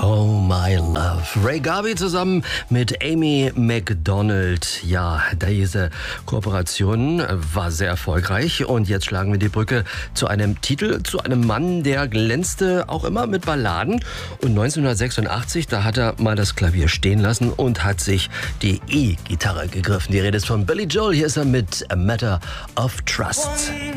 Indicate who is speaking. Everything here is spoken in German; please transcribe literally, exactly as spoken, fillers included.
Speaker 1: Oh My Love. Ray Garvey zusammen mit Amy Macdonald. Ja, diese Kooperation war sehr erfolgreich und jetzt schlagen wir die Brücke zu einem Titel, zu einem Mann, der glänzte auch immer mit Balladen. Und neunzehnhundertsechsundachtzig, da hat er mal das Klavier stehen lassen und hat sich die E-Gitarre gegriffen. Die Rede ist von Billy Joel. Hier ist er mit A Matter of Trust.